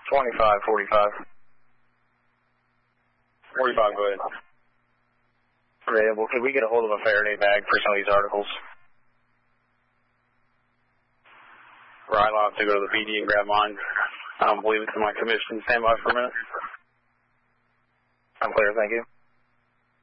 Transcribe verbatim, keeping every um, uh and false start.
twenty-five forty-five. forty-five, go ahead. Available. Could we get a hold of a Faraday bag for some of these articles? Right, I'll have to go to the P D and grab mine. I don't believe it's in my commission. Stand by for a minute. I'm clear, thank you.